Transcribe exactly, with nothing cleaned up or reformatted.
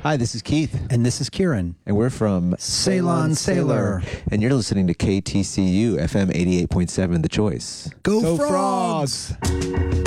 Hi, this is Keith. And this is Kieran. And we're from Ceylon Sailor. And you're listening to K T C U F M eighty-eight point seven, The Choice. Go, Go Frogs! Frogs!